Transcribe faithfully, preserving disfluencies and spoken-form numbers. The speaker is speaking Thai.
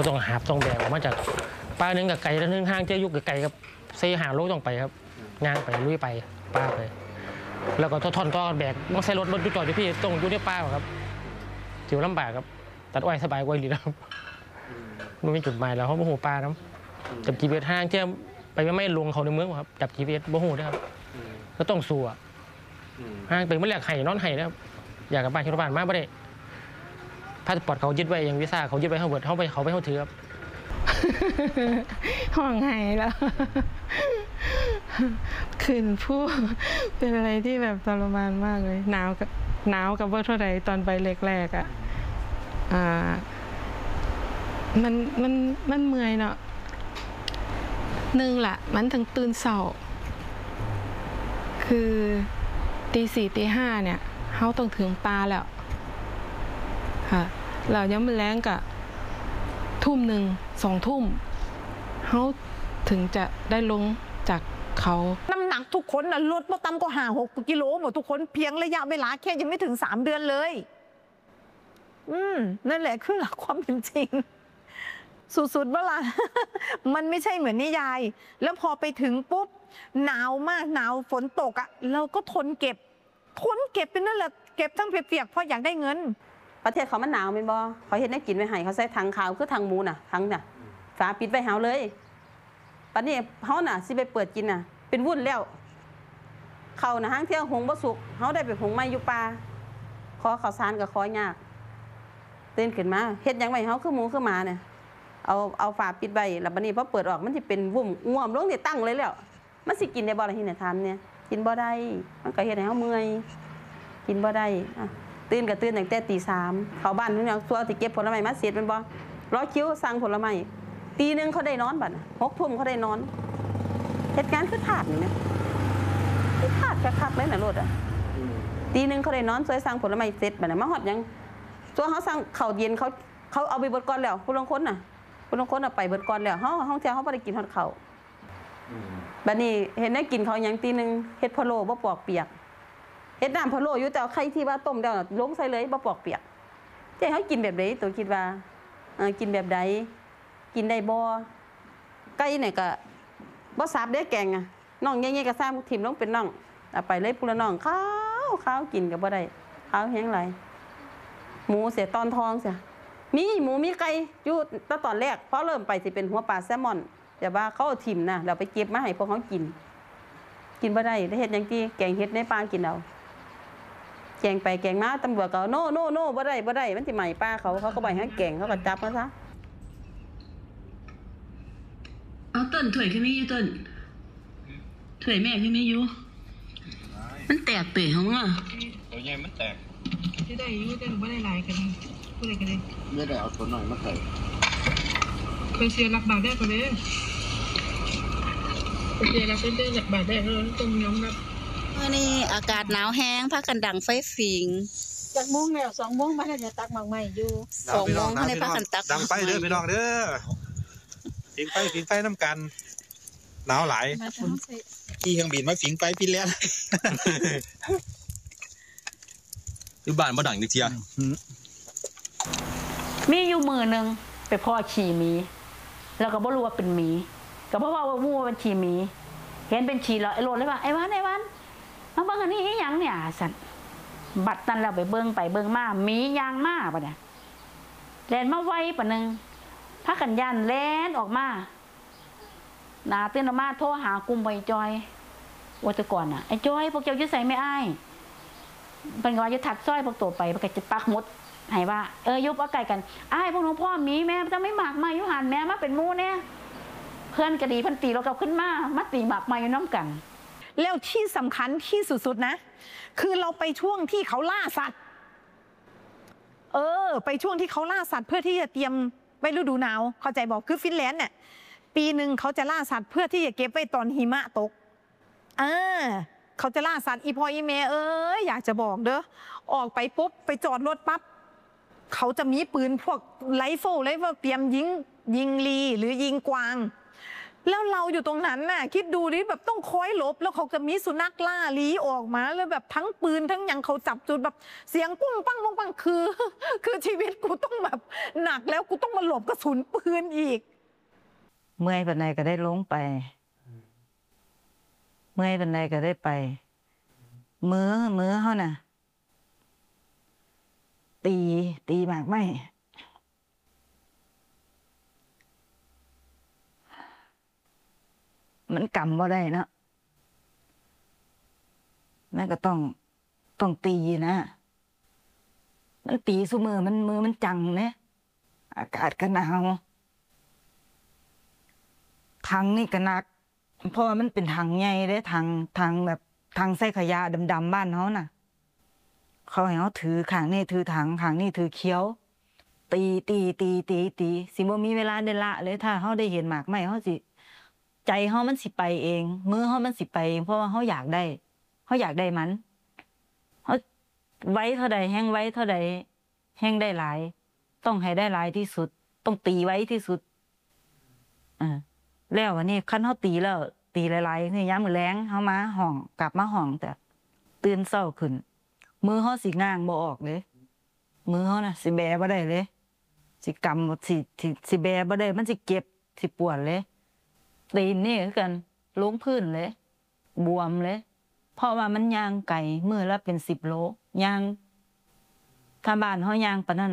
ต้องหาต้องแบกออกมาจากปลาหนึ่งกับไก่แล้วนึงห้างเจ้ายุกกับไก่กับเสียหาโลต้องไปครับย่างไปลุยไปป้าไปแล้วก็ท่อนก็แบกต้องใช้รถรถจุดจอดอยู่พี่ต้องอยู่ในป้าครับจิ๋วลำบากครับตัดอ้อยสบายกว่าดีครับมันมีจุดหมายแล้วเขาโมโหปลาครับจับจีเวทห้างเจ้าไปไม่ลงเขาในเมืองครับจับจีเวทโมโหได้ครับก็ต้องสู้ห้างไปเมื่อแรกไห่นอนไห่นะครับอยากกับบ้านชาวบ้านมากไม่ได้พาสปอร์ตเขายึดไว้อย่างวีซ่าเขายึดไว้เขาเบิดเขาไปเขาไปเขาถือครับห่วงไห้แล้วขืนผู้เป็นอะไรที่แบบทรมานมากเลยหนาวกับหนาวกับว่าเท่าไหร่ตอนไปแรกๆอ่ะอ่ามันมันมันเมื่อยเนาะหนึ่งละมันถึงตื่นเช้าคือตีสี่ตีห้าเนี่ยเขาต้องถึงปลาแล้วค่ะเรายังไม่แรงกับทุ่มหนึ่งสองทุ่มเขาถึงจะได้ลงจากเขาน้ำหนักทุกคนนะลดมาต่ำกว่าห้าหกกิโลหมดทุกคนเพียงระยะเวลาแค่ยังไม่ถึงสามเดือนเลยอืมนั่นแหละคือหลักความเป็นจริงสุดๆเวลามันไม่ใช่เหมือนนิยายแล้วพอไปถึงปุ๊บหนาวมากหนาวฝนตกอ่ะเราก็ทนเก็บทนเก็บเป็นนั่นแหละเก็บทั้งเปียกๆเพราะอยากได้เงินประเทศเขามันหนาวเป็นบ่เขาเห็นได้กินไว้ให้เขาใส่ถังขาวคือถังหมูน่ะถังเนี่ยฝาปิดไว้เฮาเลยปัจจุบันเฮาน่ะสิไปเปิดกินน่ะเป็นวุ่นแล้วเขาน่ะห้างเที่ยวหงบ่สุกเฮาได้ไปหงไม้อยู่ป่าขอข้าวสารกับขอยากตื่นขึ้นมาเฮ็ดยังไงเฮาคือหมูคือหมาเนี่ยเอาเอาฝาปิดไว้แล้วบัดนี้พอเปิดออกมันสิเป็นวุ่มง่วมลงนี่ตั้งเลยแล้วมันสิกินได้บ่ล่ะที่เนี่ยถามเนี่ยกินบ่ได้มันก็เฮ็ดให้เฮาเมื่อยกินบ่ได้ตื่นกับตื่นตั้งแต่ตีสามเขาบ้านนี่เนี่ยตัวที่เก็บผลไม้มาเสร็จเป็นบ่ร้อยคิ้วสั่งผลไม้ตีหนึ่งเขาได้นอนบัดหกทุ่มเขาได้นอนเหตุการณ์คือขาดนี่นะคือขาดคักๆเลยนะรถอ่ะตีหนึ่งเขาได้นอนสวยสั่งผลไม้เสร็จบัดมาฮอดยังตัวเขาสั่งข้าวเย็นเขาเขาเอาไปเบิดก่อนแล้วผู้ลงคนน่ะผู้ลงคนอ่ะไปเบิดก่อนแล้วห้องห้องเที่ยวเขาไม่ได้กินฮอดข้าวบัดนี้เห็นได้กินเขายังตีหนึ่งเฮ็ดพะโล้บ่ปอกเปียกเฮ็ดน้ำพะโล้อยู่แต่ใครที่ว่าต้มแล้วลงใส่เลยบ่ปอกเปียกเจ๊เขากินแบบไหนตัวคิดว่าเออกินแบบใดกินได้บ่ไก่เนี่ยก็บ่สาบได้แกงอ่ะน้องใหญ่ๆก็ซ้ำถิ่มลงเป็นน้องเอาไปเลยปุระน้องข้าวข้าวกินก็บ่ได้ข้าวแห้งไหลหมูเสียตอนทองเสียมีหมูมีไก่อยู่ตอนตอนแรกเพราะเริ่มไปสิเป็นหัวปลาแซลมอนแต่ว่าเขาถิ่มนะเราไปเก็บมาให้พวกเขากินกินบ่ได้ได้เฮ็ดอย่างที่แกงเฮ็ดในป่ากินเอาแกงไปแกงมาตำรวจก็โน่โน่โน่บ่ได้บ่ได้มันสิใหม่ป้าเขาเขาก็บ่ให้แกงเขาก็จับมาซะเอาต้นถ้วยขึ้นไม่อยู่ต้นถ้วยแม่ขึ้นไม่อยู่มันแตกเตะของมึงอ่ะตัวใหญ่มันแตกที่ได้อยู่แต่ไม่ได้หลายกันพูดอะไรกันเลยไม่ได้เอาตัวหน่อยมาใส่ไปเชียร์รักบาดได้กันเลยไปเชียร์รักเป็นเรื่องบาดได้แล้วต้องยอมรับวันนี้อากาศหนาวแห้งพักกันดังไฟฝิ่งจากโมงแล้วสองโมงมาจะตักหมากใหม่อยู่สองโมงให้พักกันตักดังไฟเด้อพี่น้องเด้อฝิ่งไฟฝิ่งไฟน้ำกันหนาวหลายขี่เครื่องบินมาฝิ่งไฟพี่แล้วที่บ้านมาดังนิดเดียวมีอยู่มือหนึ่งไปพ่อขี่หมีแล้วก็บ่รู้ว่าเป็นหมีก็เพราะว่าว่ามูเป็นขี่หมีเห็นเป็นขี่แล้วไอ้โรดเลยว่าไอ้วันไอ้วันมาเบิ่งอันนี้อีหยังเนี่ยสั่นบัดนั้นเราไปเบิ่งไปเบิ่งมาหมียางมาปะเนี่ยแลนมาไวปะนึงพากันยันแลนออกมาหนาเต้นออกมาโทรหากลุ่มไอ้จอยวัตก่อนน่ะไอ้จอยพวกเจ้าจะใส่ไม่อ้ายเป็นว่าจะถัดสร้อยพวกตัวไปพวกจะปักมุดให้ว่าเออยุบเอาไก่กันอ้ายพวกน้องพ่อมีแม่จะไม่หมากมายุหันแม่มาเป็นมูเนี่ยเพื่อนกระดีพันตีเรากลับขึ้นมามาตีหมากมาอยู่น้ำกันแล้วที่สำคัญที่สุดๆนะคือเราไปช่วงที่เขาล่าสัตว์เออไปช่วงที่เขาล่าสัตว์เพื่อที่จะเตรียมไว้ฤดูหนาวเข้าใจบอกคือฟินแลนด์เนี่ยปีหนึ่งเขาจะล่าสัตว์เพื่อที่จะเก็บไว้ตอนหิมะตกอ่าเขาจะล่าสัตว์อีพออีเมเอ้ยอยากจะบอกเด้อออกไปปุ๊บไปจอดรถปั๊บเขาจะมีปืนพวกไรเฟิลไรเฟิลเตรียมยิงยิงลีหรือยิงกวางแล้วเราอยู่ตรงนั้นน่ะคิดดูดิแบบต้องคอยหลบแล้วเขาจะมีสุนัขล่าลี้ออกมาแล้วแบบทั้งปืนทั้งอย่างเขาจับจุดแบบเสียงปุ้งปังปุ้งปังคือ คือชีวิตกูต้องแบบหนักแล้วกูต้องมาหลบกระสุนปืนอีกเมื่อยปานใดก็ได้ลงไปเมื่อยปานใดก็ได้ไปมือมือเขาน่ะตีตีมากไหมมันกำบ่ได้เนาะแม่ก็ต้องต้องตีนะมันตีซุมือมันมือมันจังเนี่ยอากาศก็หนาวถังนี่ก็หนักเพราะว่ามันเป็นถังใหญ่เด้ถังถังแบบถังใส่ขยะดำๆบ้านเขาน่ะเขาให้เขาถือขางนี่ถือถังขางนี่ถือเคี้ยวตีตีตีตีตีสิบ่มีเวลาได้ละเลยถ้าเขาได้เห็นหมากไหมเขาสิใจเขามันสิไปเองมือเขามันสิไปเองเพราะว่าเขาอยากได้เขาอยากได้มันเขาไว้เท่าใดแห้งไว้เท่าใดแห้งได้หลายต้องให้ได้หลายที่สุดต้องตีไว้ที่สุดอ่าแล้ววันนี้คันเขาตีแล้วตีหลายๆนี่ย้ำมือแรงเขามาห้องกลับมาห้องแต่ตื่นเศร้าขึ้นมือเขาสิง้างบ่ออกเลยมือเขาน่ะสิแบบ่ได้เลยสิกำสิสิสิแบบ่ได้มันสิเก็บสิปวดเลยตีนนี่คือกันลงพื้นเลยบวมเลยเพราะว่ามันย่างไก่มือละเป็นสิบโลย่างถ้าบ้านเขาย่างปานนั้น